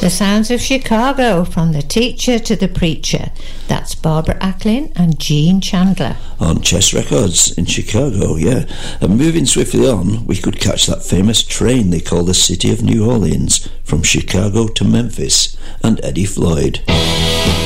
The Sounds of Chicago, from the teacher to the preacher. That's Barbara Acklin and Gene Chandler. On Chess Records in Chicago, yeah. And moving swiftly on, we could catch that famous train they call the City of New Orleans, from Chicago to Memphis, and Eddie Floyd.